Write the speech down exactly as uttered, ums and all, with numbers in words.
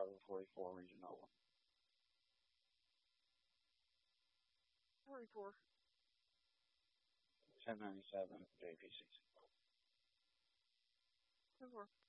Bravo forty-four, Regional forty-four. ten ninety-seven, J P six. ten four.